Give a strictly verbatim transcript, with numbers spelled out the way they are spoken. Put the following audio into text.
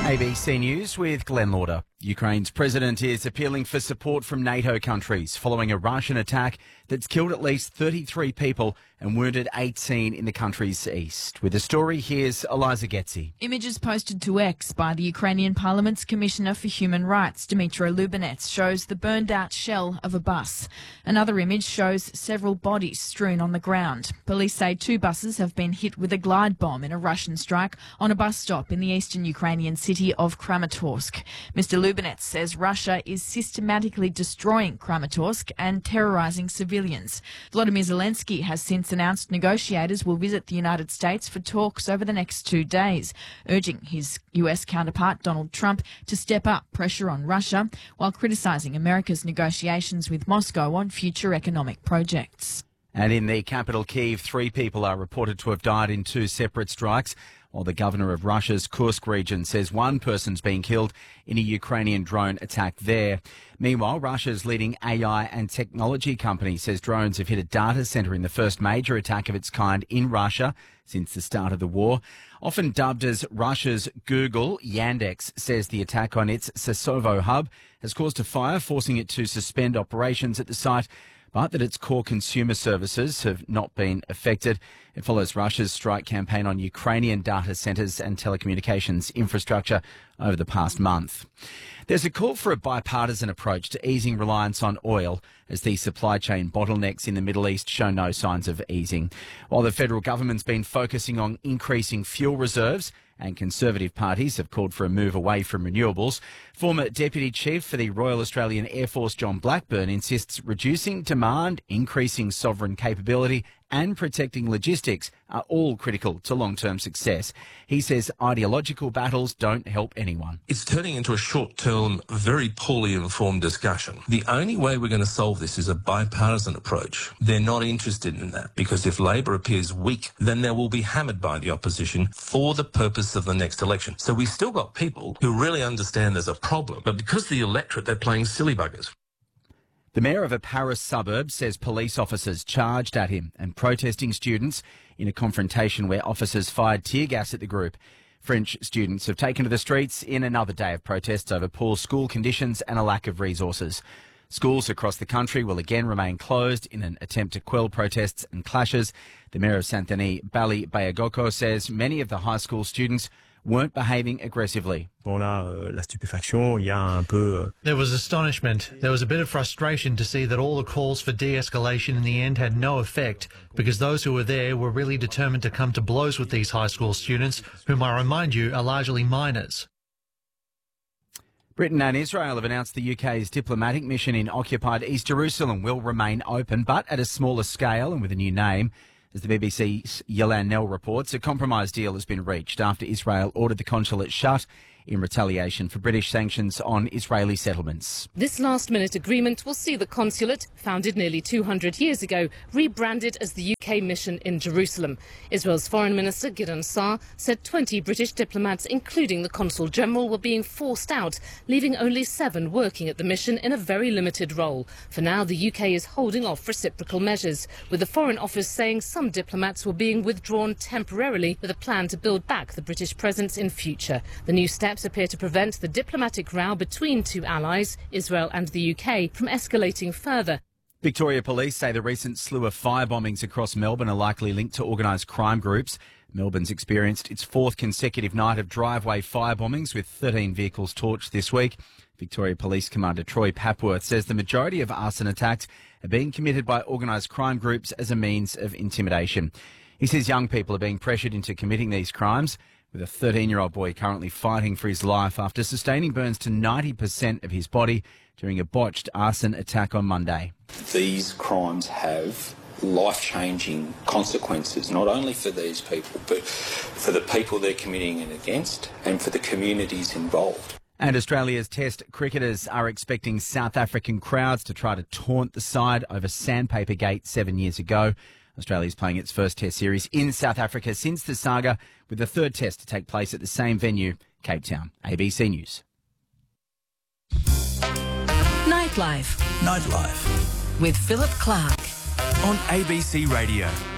A B C News with Glenn Lauder. Ukraine's president is appealing for support from NATO countries following a Russian attack that's killed at least thirty-three people and wounded eighteen in the country's east. With the story, here's Eliza Getzi. Images posted to X by the Ukrainian Parliament's Commissioner for Human Rights, Dmytro Lubinets, shows the burned-out shell of a bus. Another image shows several bodies strewn on the ground. Police say two buses have been hit with a glide bomb in a Russian strike on a bus stop in the eastern Ukrainian city of Kramatorsk. Mister Lubinets says Russia is systematically destroying Kramatorsk and terrorising civilians. Volodymyr Zelensky has since announced negotiators will visit the United States for talks over the next two days, urging his U S counterpart Donald Trump to step up pressure on Russia while criticising America's negotiations with Moscow on future economic projects. And in the capital, Kyiv, three people are reported to have died in two separate strikes, while the governor of Russia's Kursk region says one person's been killed in a Ukrainian drone attack there. Meanwhile, Russia's leading A I and technology company says drones have hit a data centre in the first major attack of its kind in Russia since the start of the war. Often dubbed as Russia's Google, Yandex says the attack on its Sasovo hub has caused a fire, forcing it to suspend operations at the site, but that its core consumer services have not been affected. It follows Russia's strike campaign on Ukrainian data centres and telecommunications infrastructure over the past month. There's a call for a bipartisan approach to easing reliance on oil as the supply chain bottlenecks in the Middle East show no signs of easing. While the federal government's been focusing on increasing fuel reserves, and Conservative parties have called for a move away from renewables, former Deputy Chief for the Royal Australian Air Force John Blackburn insists reducing demand, increasing sovereign capability and protecting logistics are all critical to long-term success. He says ideological battles don't help anyone. It's turning into a short-term, very poorly informed discussion. The only way we're going to solve this is a bipartisan approach. They're not interested in that because if Labor appears weak, then they will be hammered by the opposition for the purpose of the next election. So we've still got people who really understand there's a problem, but because of the electorate, they're playing silly buggers. The mayor of a Paris suburb says police officers charged at him and protesting students in a confrontation where officers fired tear gas at the group. French students have taken to the streets in another day of protests over poor school conditions and a lack of resources. Schools across the country will again remain closed in an attempt to quell protests and clashes. The mayor of Saint-Denis, Bali Bayagoko, says many of the high school students weren't behaving aggressively. There was astonishment. There was a bit of frustration to see that all the calls for de-escalation in the end had no effect because those who were there were really determined to come to blows with these high school students, whom I remind you are largely minors. Britain and Israel have announced the U K's diplomatic mission in occupied East Jerusalem will remain open, but at a smaller scale and with a new name. As the B B C's Yolan Nell reports, a compromise deal has been reached after Israel ordered the consulate shut in retaliation for British sanctions on Israeli settlements. This last-minute agreement will see the consulate, founded nearly two hundred years ago, rebranded as the U K mission in Jerusalem. Israel's Foreign Minister Gideon Saar said twenty British diplomats, including the Consul General, were being forced out, leaving only seven working at the mission in a very limited role. For now, the U K is holding off reciprocal measures, with the Foreign Office saying some diplomats were being withdrawn temporarily with a plan to build back the British presence in future. The new steps appear to prevent the diplomatic row between two allies, Israel and the U K, from escalating further. Victoria Police say the recent slew of fire bombings across Melbourne are likely linked to organised crime groups. Melbourne's experienced its fourth consecutive night of driveway fire bombings, with thirteen vehicles torched this week. Victoria Police Commander Troy Papworth says the majority of arson attacks are being committed by organised crime groups as a means of intimidation. He says young people are being pressured into committing these crimes, with a thirteen-year-old boy currently fighting for his life after sustaining burns to ninety percent of his body during a botched arson attack on Monday. These crimes have life-changing consequences, not only for these people, but for the people they're committing it against and for the communities involved. And Australia's Test cricketers are expecting South African crowds to try to taunt the side over Sandpaper Gate seven years ago. Australia's playing its first Test series in South Africa since the saga, with the third Test to take place at the same venue, Cape Town. A B C News. Nightlife. Nightlife. With Philip Clark. On A B C Radio.